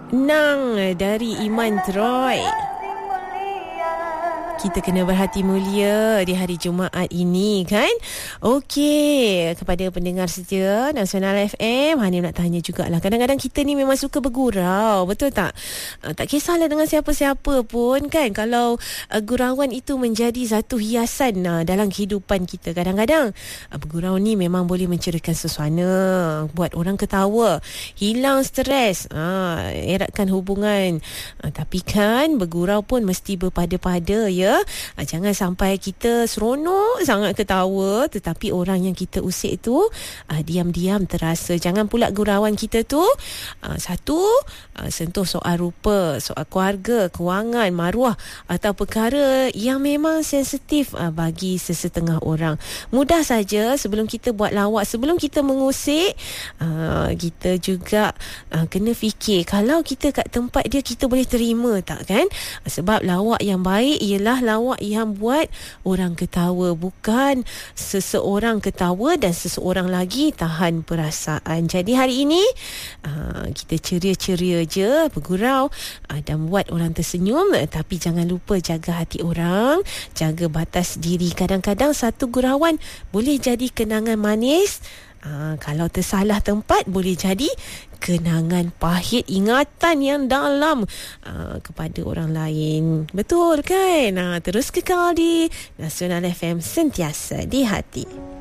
Nang dari Iman Troy. Kita kena berhati mulia di hari Jumaat ini kan. Okey, kepada pendengar setia Nasional FM, Hanim nak tanya jugalah. Kadang-kadang kita ni memang suka bergurau, betul tak? Tak kisahlah dengan siapa-siapa pun kan. Kalau gurauan itu menjadi satu hiasan dalam kehidupan kita. Kadang-kadang bergurau ni memang boleh menceriakan suasana, buat orang ketawa, hilang stres, eratkan hubungan. Tapi kan bergurau pun mesti berpada-pada ya. Jangan sampai kita seronok sangat ketawa, tetapi orang yang kita usik tu diam-diam terasa. Jangan pula gurauan kita tu sentuh soal rupa, soal keluarga, kewangan, maruah atau perkara yang memang sensitif bagi sesetengah orang. Mudah saja sebelum kita buat lawak, sebelum kita mengusik, kita juga kena fikir kalau kita kat tempat dia, kita boleh terima tak kan? Sebab lawak yang baik ialah lawak yang buat orang ketawa, bukan seseorang ketawa dan seseorang lagi tahan perasaan. Jadi hari ini kita ceria-ceria je, bergurau dan buat orang tersenyum, tapi jangan lupa jaga hati orang, jaga batas diri. Kadang-kadang satu gurauan boleh jadi kenangan manis. Kalau tersalah tempat boleh jadi kenangan pahit, ingatan yang dalam kepada orang lain. Betul kan? Terus kekal di Nasional FM, sentiasa di hati.